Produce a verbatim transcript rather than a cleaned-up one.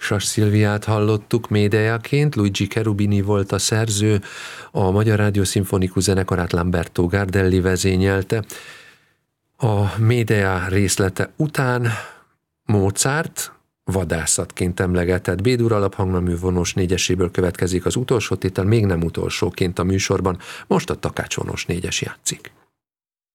Sas Szilviát hallottuk Médeaként, Luigi Cherubini volt a szerző, a Magyar Rádió Szimfonikus Zenekarát Lamberto Gardelli vezényelte. A Médea részlete után Mozart vadászatként emlegetett B-dur alaphangnemű vonós négyeséből következik az utolsó tétel, még nem utolsóként a műsorban, most a Takács vonós négyes játszik.